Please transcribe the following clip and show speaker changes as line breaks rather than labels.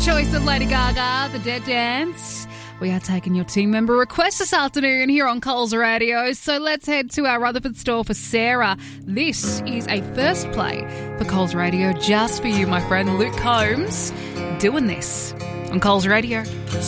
choice of Lady Gaga, The Dead Dance. We are taking your team member request this afternoon here on Coles Radio. So let's head to our Rutherford store for Sarah. This is a first play for Coles Radio just for you, my friend Luke Combs, doing this on Coles Radio.